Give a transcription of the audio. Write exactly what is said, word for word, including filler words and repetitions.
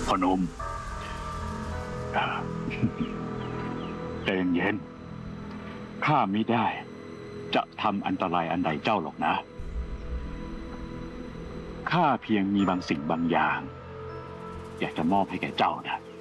พนมใจเย็นข้ามิได้จะทำอันตรายอันใดเจ้าหรอกนะข้าเพียงมีบางสิ่งบางอย่างอยากจะมอบให้แก่เจ้านะ